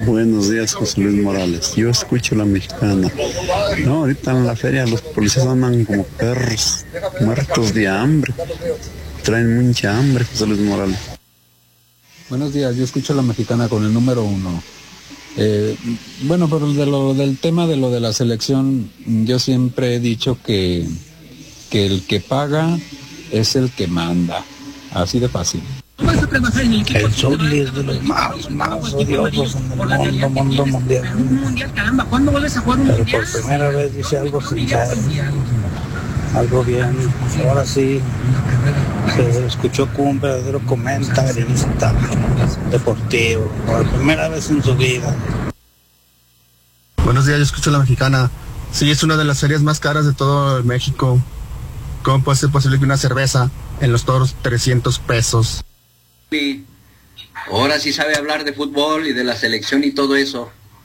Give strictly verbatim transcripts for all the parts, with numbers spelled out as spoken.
Buenos días, José Luis Morales. Yo escucho la mexicana. No, ahorita en la feria los policías andan como perros muertos de hambre. Traen mucha hambre, José Luis Morales. Buenos días, yo escucho la mexicana con el número uno. Eh, bueno, pero de lo, del tema de lo de la selección, yo siempre he dicho que, que el que paga es el que manda. Así de fácil. El Zuli es de los más, más odiosos en el mundo, mundo mundial. Pero por primera vez dice algo sincero, algo bien. Ahora sí, se escuchó como un verdadero comentarista deportivo, por primera vez en su vida. Buenos días, yo escucho la mexicana. Sí, es una de las ferias más caras de todo México. ¿Cómo puede ser posible que una cerveza en los toros trescientos pesos? Ahora sí sabe hablar de fútbol y de la selección y todo eso.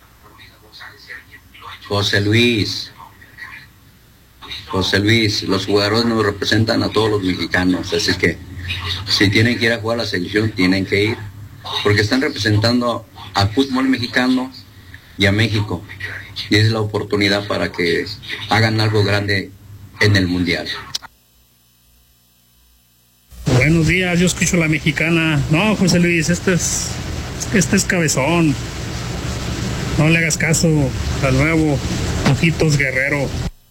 José Luis. José Luis, los jugadores nos representan a todos los mexicanos, así es que si tienen que ir a jugar a la selección, tienen que ir, porque están representando al fútbol mexicano y a México, y es la oportunidad para que hagan algo grande en el Mundial. Buenos días, yo escucho la mexicana. No, José Luis, este es, este es cabezón. No le hagas caso al nuevo Ojitos Guerrero.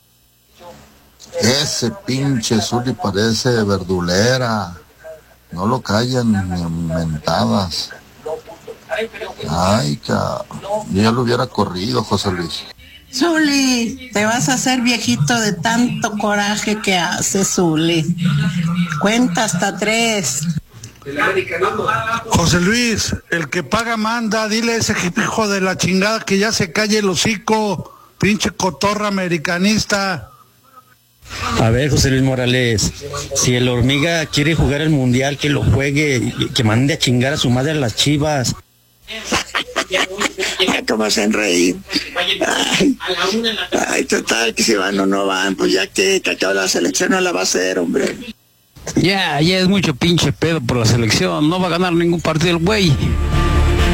Ese pinche Zuli parece verdulera. No lo callan ni mentadas. Ay, cabrón. Yo ya lo hubiera corrido, José Luis. Zuli, te vas a hacer viejito de tanto coraje que haces, Zuli. Cuenta hasta tres. José Luis, el que paga manda, dile a ese hijo de la chingada que ya se calle el hocico, pinche cotorra americanista. A ver, José Luis Morales, si el Hormiga quiere jugar el Mundial, que lo juegue, que mande a chingar a su madre a las Chivas. ¿Cómo hacen reír? Ay, ay, total, que si van o no van, pues ya que cacao la selección no la va a hacer, hombre. Ya, ya es mucho pinche pedo por la selección, no va a ganar ningún partido el güey.